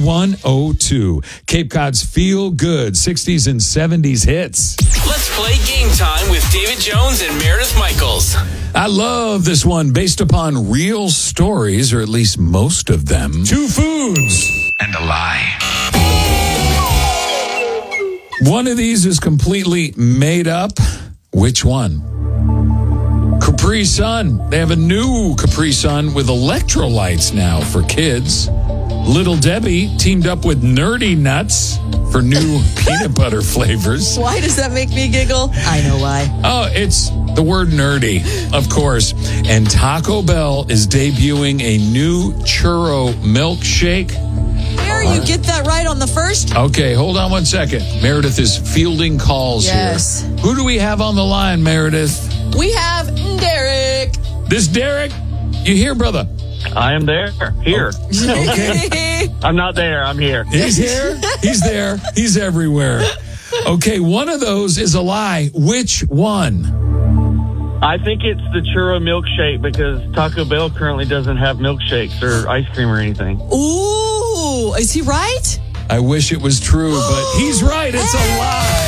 9102. Cape Cod's feel good 60s and 70s hits. Let's play Game Time with David Jones and Meredith Michaels. I love this one based upon real stories, or at least most of them. 2 foods and a lie. One of these is completely made up. Which one? Capri Sun. They have a new Capri Sun with electrolytes now for kids. Little Debbie teamed up with Nerdy Nuts for new peanut butter flavors. Why does that make me giggle? I know why. Oh, it's the word nerdy, of course. And Taco Bell is debuting a new churro milkshake. Dare you get that right on the first? Okay, hold on one second. Meredith is fielding calls here. Who do we have on the line, Meredith? We have Derek. This Derek? You here, brother? I am there. Here. Okay. I'm not there. I'm here. He's here. He's there. He's everywhere. Okay, one of those is a lie. Which one? I think it's the churro milkshake because Taco Bell currently doesn't have milkshakes or ice cream or anything. Ooh, is he right? I wish it was true, but he's right. It's a lie.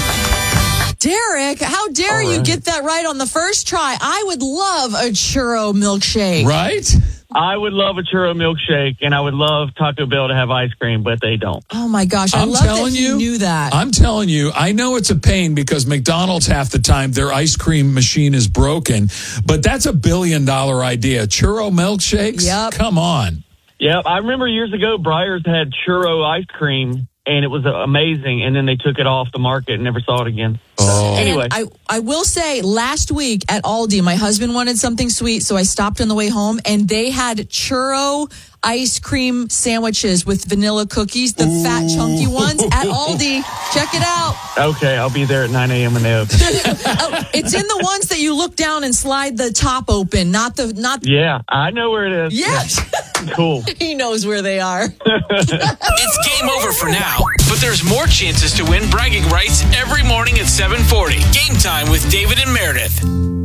Derek, how dare you get that right on the first try? I would love a churro milkshake. Right? I would love a churro milkshake, and I would love Taco Bell to have ice cream, but they don't. Oh, my gosh. I love that you knew that. I'm telling you, I know it's a pain because McDonald's half the time, their ice cream machine is broken, but that's $1 billion idea. Churro milkshakes? Yep. Come on. Yep. I remember years ago, Breyers had churro ice cream, and it was amazing, and then they took it off the market and never saw it again. Oh. Anyway. I will say, last week at Aldi, my husband wanted something sweet, so I stopped on the way home, and they had churro ice cream sandwiches with vanilla cookies, the fat, chunky ones at Aldi. Check it out. Okay, I'll be there at 9 a.m. when they open. It's in the ones that you look down and slide the top open, not. Yeah, I know where it is. Yes. Cool. He knows where they are. It's game over for now, but there's more chances to win bragging rights every morning at 7:40. Game Time with David and Meredith.